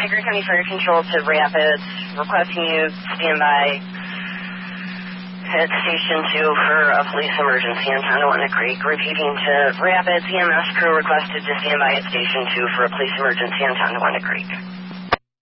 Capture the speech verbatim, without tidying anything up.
Grant County Fire Control to Rapids, requesting you stand by at Station two for a police emergency in Tonawanda Creek. Repeating to Rapids, E M S crew requested to stand by at Station two for a police emergency in Tonawanda Creek.